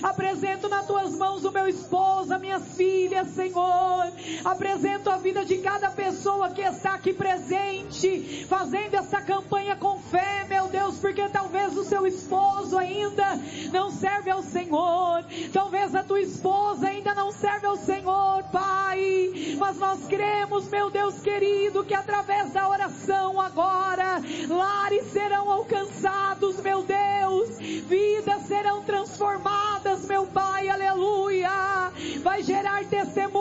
Apresento nas tuas mãos o meu esposo, as minhas filhas, Senhor. Apresento a vida de cada pessoa que está aqui presente, fazendo essa campanha com fé, meu Deus, porque talvez o seu esposo ainda não serve ao Senhor, talvez a tua esposa ainda não serve ao Senhor, Pai, mas nós cremos, meu Deus querido, que através da oração agora, lares serão alcançados, meu Deus, vidas serão transformadas, meu Pai, aleluia, vai gerar testemunho